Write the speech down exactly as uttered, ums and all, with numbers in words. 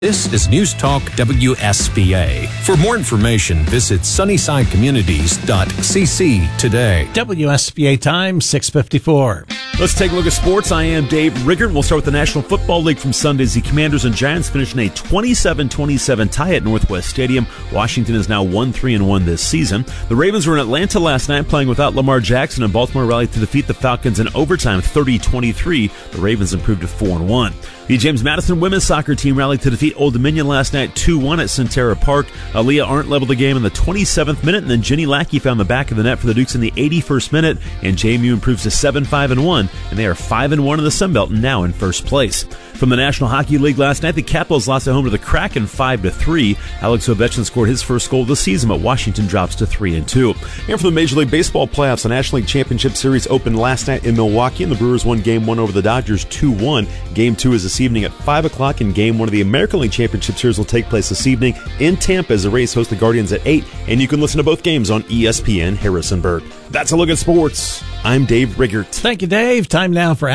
This is News Talk W S B A. For more information, visit sunnyside communities dot c c today. W S B A time, six fifty-four. Let's take a look at sports. I am Dave Riggert. We'll start with the National Football League from Sunday as the Commanders and Giants finish in a twenty-seven twenty-seven tie at Northwest Stadium. Washington is now one three and one this season. The Ravens were in Atlanta last night playing without Lamar Jackson, and Baltimore rallied to defeat the Falcons in overtime thirty twenty-three. The Ravens improved to four and one. The James Madison women's soccer team rallied to defeat Old Dominion last night two one at Centera Park. Aaliyah Arndt leveled the game in the twenty-seventh minute, and then Jenny Lackey found the back of the net for the Dukes in the eighty-first minute, and J M U improves to seven five and one, and they are five and one in the Sun Belt and now in first place. From the National Hockey League last night, the Capitals lost at home to the Kraken five to three. Alex Ovechkin scored his first goal of the season, but Washington drops to three and two. And for the Major League Baseball playoffs, the National League Championship Series opened last night in Milwaukee, and the Brewers won Game one over the Dodgers two one. Game two is this evening at five o'clock, and Game one of the American League Championship Series will take place this evening in Tampa as the Rays host the Guardians at eight, and you can listen to both games on E S P N Harrisonburg. That's a look at sports. I'm Dave Riggert. Thank you, Dave. Time now for